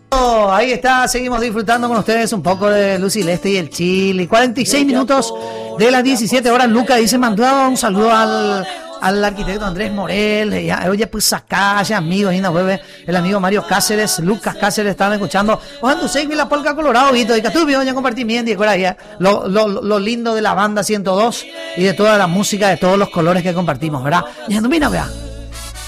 Ahí está, seguimos disfrutando con ustedes un poco de Lucy Leste y el Chile. 46 minutos de las 17 horas. Lucas dice, mandó un saludo al arquitecto Andrés Morel. Oye, pues acá, ya amigos, el amigo Mario Cáceres, Lucas Cáceres, estaban escuchando. Ojalá tú la polca colorado, Vito, y que tú ya compartimiento y por ahí, lo lindo de la banda 102 y de toda la música, de todos los colores que compartimos, ¿verdad? Y mira, vea.